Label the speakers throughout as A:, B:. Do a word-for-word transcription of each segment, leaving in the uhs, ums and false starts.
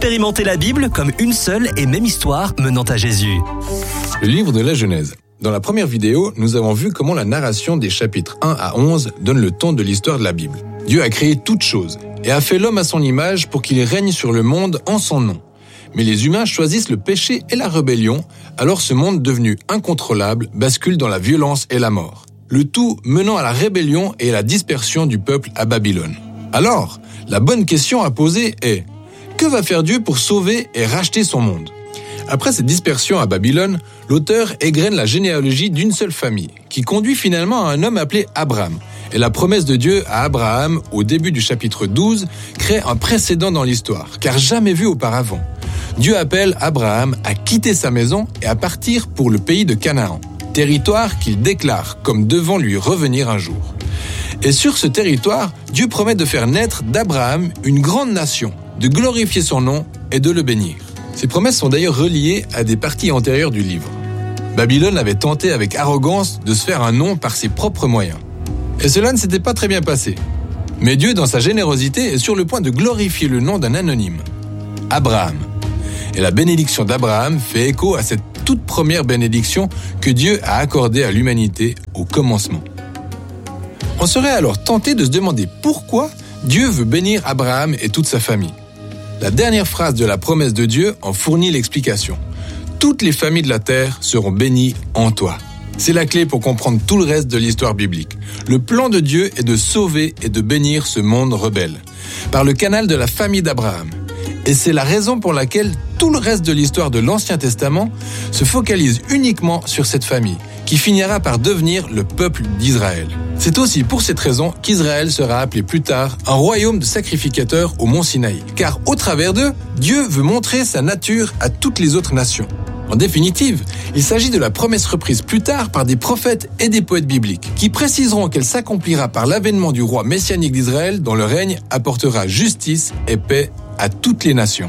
A: Expérimentez la Bible comme une seule et même histoire menant à Jésus.
B: Le livre de la Genèse. Dans la première vidéo, nous avons vu comment la narration des chapitres un à onze donne le ton de l'histoire de la Bible. Dieu a créé toutes choses et a fait l'homme à son image pour qu'il règne sur le monde en son nom. Mais les humains choisissent le péché et la rébellion, alors ce monde devenu incontrôlable bascule dans la violence et la mort. Le tout menant à la rébellion et à la dispersion du peuple à Babylone. Alors, la bonne question à poser est: que va faire Dieu pour sauver et racheter son monde ? Après cette dispersion à Babylone, l'auteur égrène la généalogie d'une seule famille, qui conduit finalement à un homme appelé Abraham. Et la promesse de Dieu à Abraham, au début du chapitre douze, crée un précédent dans l'histoire, car jamais vu auparavant. Dieu appelle Abraham à quitter sa maison et à partir pour le pays de Canaan, territoire qu'il déclare comme devant lui revenir un jour. Et sur ce territoire, Dieu promet de faire naître d'Abraham une grande nation, de glorifier son nom et de le bénir. Ces promesses sont d'ailleurs reliées à des parties antérieures du livre. Babylone avait tenté avec arrogance de se faire un nom par ses propres moyens. Et cela ne s'était pas très bien passé. Mais Dieu, dans sa générosité, est sur le point de glorifier le nom d'un anonyme, Abraham. Et la bénédiction d'Abraham fait écho à cette toute première bénédiction que Dieu a accordée à l'humanité au commencement. On serait alors tenté de se demander pourquoi Dieu veut bénir Abraham et toute sa famille. La dernière phrase de la promesse de Dieu en fournit l'explication. Toutes les familles de la terre seront bénies en toi. C'est la clé pour comprendre tout le reste de l'histoire biblique. Le plan de Dieu est de sauver et de bénir ce monde rebelle, par le canal de la famille d'Abraham. Et c'est la raison pour laquelle tout le reste de l'histoire de l'Ancien Testament se focalise uniquement sur cette famille, qui finira par devenir le peuple d'Israël. C'est aussi pour cette raison qu'Israël sera appelé plus tard un royaume de sacrificateurs au mont Sinaï, car au travers d'eux, Dieu veut montrer sa nature à toutes les autres nations. En définitive, il s'agit de la promesse reprise plus tard par des prophètes et des poètes bibliques, qui préciseront qu'elle s'accomplira par l'avènement du roi messianique d'Israël dont le règne apportera justice et paix à toutes les nations.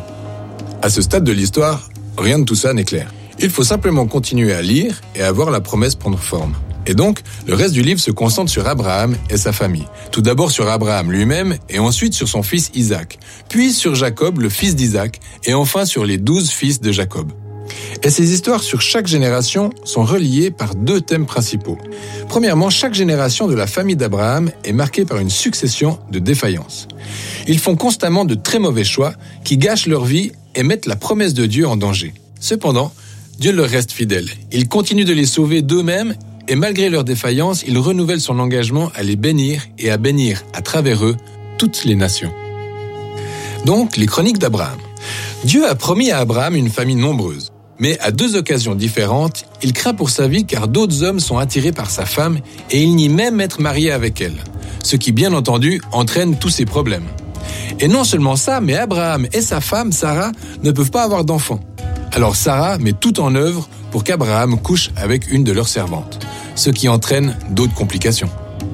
B: À ce stade de l'histoire, rien de tout ça n'est clair. Il faut simplement continuer à lire et à voir la promesse prendre forme. Et donc, le reste du livre se concentre sur Abraham et sa famille. Tout d'abord sur Abraham lui-même et ensuite sur son fils Isaac, puis sur Jacob, le fils d'Isaac, et enfin sur les douze fils de Jacob. Et ces histoires sur chaque génération sont reliées par deux thèmes principaux. Premièrement, chaque génération de la famille d'Abraham est marquée par une succession de défaillances. Ils font constamment de très mauvais choix qui gâchent leur vie et mettent la promesse de Dieu en danger. Cependant, Dieu leur reste fidèle. Il continue de les sauver d'eux-mêmes et malgré leurs défaillances, il renouvelle son engagement à les bénir et à bénir à travers eux toutes les nations. Donc, les chroniques d'Abraham. Dieu a promis à Abraham une famille nombreuse. Mais à deux occasions différentes, il craint pour sa vie car d'autres hommes sont attirés par sa femme et il nie même être marié avec elle. Ce qui, bien entendu, entraîne tous ces problèmes. Et non seulement ça, mais Abraham et sa femme, Sarah, ne peuvent pas avoir d'enfants. Alors Sarah met tout en œuvre pour qu'Abraham couche avec une de leurs servantes, ce qui entraîne d'autres complications.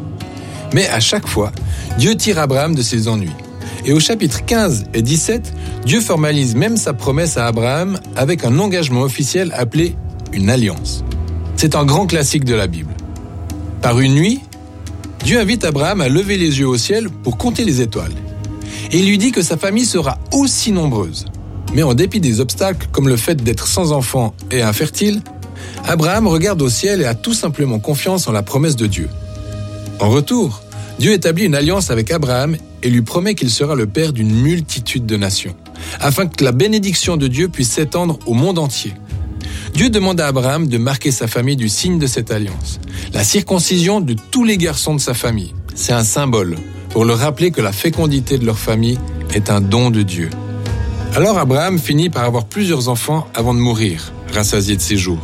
B: Mais à chaque fois, Dieu tire Abraham de ses ennuis. Et au chapitre quinze et dix-sept, Dieu formalise même sa promesse à Abraham avec un engagement officiel appelé une alliance. C'est un grand classique de la Bible. Par une nuit, Dieu invite Abraham à lever les yeux au ciel pour compter les étoiles. Et il lui dit que sa famille sera aussi nombreuse. Mais en dépit des obstacles comme le fait d'être sans enfant et infertile, Abraham regarde au ciel et a tout simplement confiance en la promesse de Dieu. En retour, Dieu établit une alliance avec Abraham et lui promet qu'il sera le père d'une multitude de nations, afin que la bénédiction de Dieu puisse s'étendre au monde entier. Dieu demande à Abraham de marquer sa famille du signe de cette alliance, la circoncision de tous les garçons de sa famille. C'est un symbole pour leur rappeler que la fécondité de leur famille est un don de Dieu. Alors Abraham finit par avoir plusieurs enfants avant de mourir, rassasié de ses jours.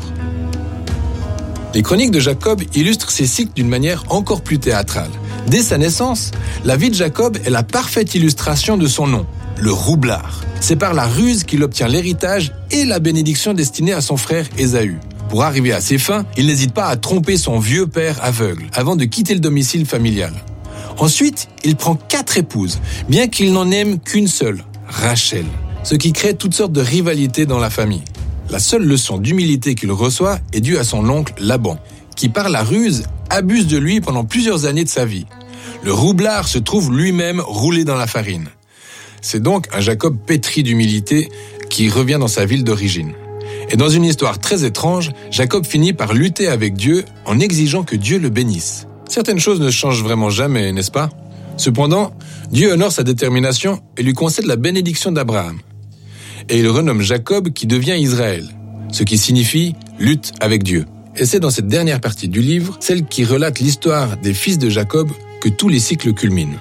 B: Les chroniques de Jacob illustrent ces cycles d'une manière encore plus théâtrale. Dès sa naissance, la vie de Jacob est la parfaite illustration de son nom, le roublard. C'est par la ruse qu'il obtient l'héritage et la bénédiction destinée à son frère Ésaü. Pour arriver à ses fins, il n'hésite pas à tromper son vieux père aveugle avant de quitter le domicile familial. Ensuite, il prend quatre épouses, bien qu'il n'en aime qu'une seule, Rachel, ce qui crée toutes sortes de rivalités dans la famille. La seule leçon d'humilité qu'il reçoit est due à son oncle Laban, qui par la ruse abuse de lui pendant plusieurs années de sa vie. Le roublard se trouve lui-même roulé dans la farine. C'est donc un Jacob pétri d'humilité qui revient dans sa ville d'origine. Et dans une histoire très étrange, Jacob finit par lutter avec Dieu en exigeant que Dieu le bénisse. Certaines choses ne changent vraiment jamais, n'est-ce pas? Cependant, Dieu honore sa détermination et lui concède la bénédiction d'Abraham. Et il renomme Jacob qui devient Israël, ce qui signifie lutte avec Dieu. Et c'est dans cette dernière partie du livre, celle qui relate l'histoire des fils de Jacob, que tous les cycles culminent.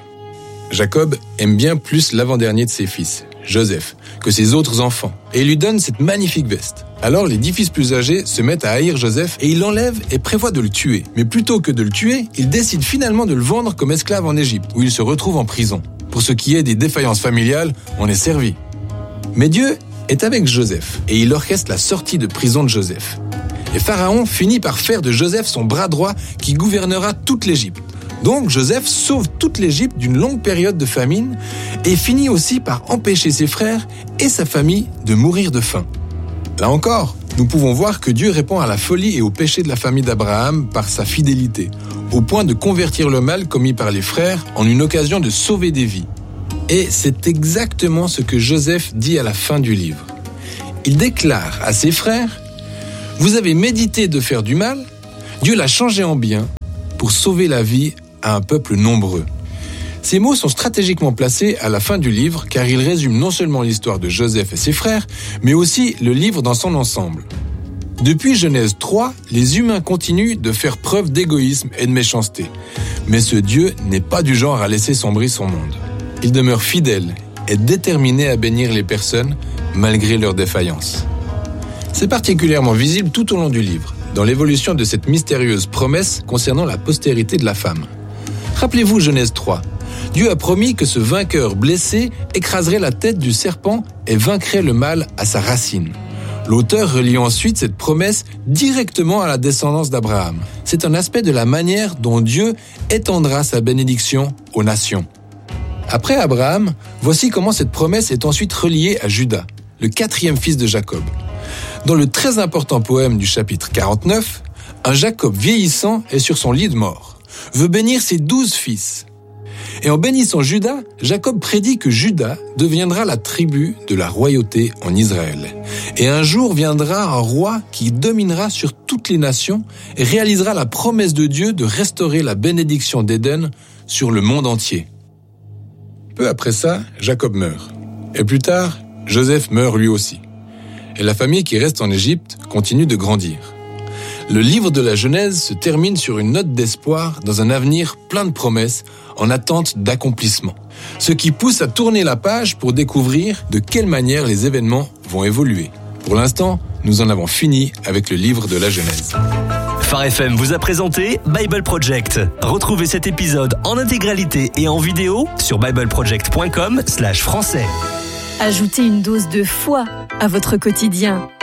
B: Jacob aime bien plus l'avant-dernier de ses fils, Joseph, que ses autres enfants, et il lui donne cette magnifique veste. Alors les dix fils plus âgés se mettent à haïr Joseph et il l'enlève et prévoit de le tuer. Mais plutôt que de le tuer, il décide finalement de le vendre comme esclave en Égypte, où il se retrouve en prison. Pour ce qui est des défaillances familiales, on est servi. Mais Dieu est avec Joseph et il orchestre la sortie de prison de Joseph. Et Pharaon finit par faire de Joseph son bras droit qui gouvernera toute l'Égypte. Donc Joseph sauve toute l'Égypte d'une longue période de famine et finit aussi par empêcher ses frères et sa famille de mourir de faim. Là encore, nous pouvons voir que Dieu répond à la folie et au péché de la famille d'Abraham par sa fidélité, au point de convertir le mal commis par les frères en une occasion de sauver des vies. Et c'est exactement ce que Joseph dit à la fin du livre. Il déclare à ses frères « Vous avez médité de faire du mal, Dieu l'a changé en bien pour sauver la vie à un peuple nombreux. » Ces mots sont stratégiquement placés à la fin du livre car ils résument non seulement l'histoire de Joseph et ses frères, mais aussi le livre dans son ensemble. Depuis Genèse trois, les humains continuent de faire preuve d'égoïsme et de méchanceté. Mais ce Dieu n'est pas du genre à laisser sombrer son monde. Il demeure fidèle et déterminé à bénir les personnes malgré leurs défaillances. C'est particulièrement visible tout au long du livre, dans l'évolution de cette mystérieuse promesse concernant la postérité de la femme. Rappelez-vous Genèse trois. Dieu a promis que ce vainqueur blessé écraserait la tête du serpent et vaincrait le mal à sa racine. L'auteur relie ensuite cette promesse directement à la descendance d'Abraham. C'est un aspect de la manière dont Dieu étendra sa bénédiction aux nations. Après Abraham, voici comment cette promesse est ensuite reliée à Juda, le quatrième fils de Jacob. Dans le très important poème du chapitre quarante-neuf, un Jacob vieillissant est sur son lit de mort, veut bénir ses douze fils. Et en bénissant Juda, Jacob prédit que Juda deviendra la tribu de la royauté en Israël. Et un jour viendra un roi qui dominera sur toutes les nations et réalisera la promesse de Dieu de restaurer la bénédiction d'Éden sur le monde entier. Peu après ça, Jacob meurt. Et plus tard, Joseph meurt lui aussi. Et la famille qui reste en Égypte continue de grandir. Le livre de la Genèse se termine sur une note d'espoir dans un avenir plein de promesses en attente d'accomplissement. Ce qui pousse à tourner la page pour découvrir de quelle manière les événements vont évoluer. Pour l'instant, nous en avons fini avec le livre de la Genèse.
A: Phare F M vous a présenté Bible Project. Retrouvez cet épisode en intégralité et en vidéo sur bible project point com slash français.
C: Ajoutez une dose de foi à votre quotidien